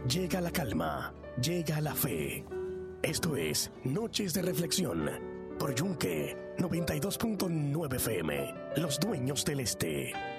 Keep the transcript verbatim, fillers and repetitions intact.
llega la calma, llega la fe. Esto es Noches de Reflexión por Yunque noventa y dos punto nueve F M, Los Dueños del Este.